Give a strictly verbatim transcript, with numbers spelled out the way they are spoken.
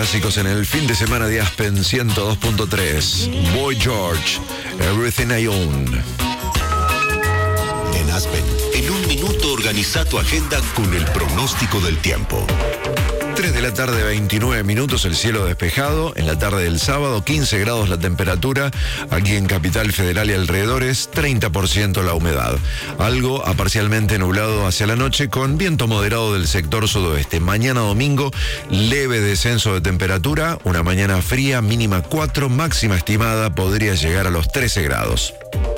clásicos en el fin de semana de Aspen ciento dos punto tres. Boy George, Everything I Own. En Aspen, en un minuto organiza tu agenda con el pronóstico del tiempo. tres de la tarde, veintinueve minutos, el cielo despejado. En la tarde del sábado, quince grados la temperatura. Aquí en Capital Federal y alrededores, treinta por ciento la humedad. Algo a parcialmente nublado hacia la noche con viento moderado del sector sudoeste. Mañana domingo, leve descenso de temperatura. Una mañana fría, mínima cuatro, máxima estimada podría llegar a los trece grados.